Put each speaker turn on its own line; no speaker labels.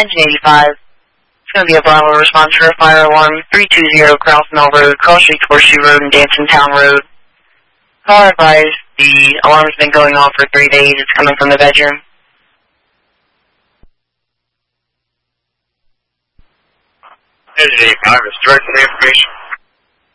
Engine 85. It's going to be a Bravo response for a fire alarm 320 Cross Mill Road, Cross Street, Horseshoe Road, and Danson Town Road. Call advised, the alarm's been going off for 3 days. It's coming from the bedroom.
Engine 85 is directing the information.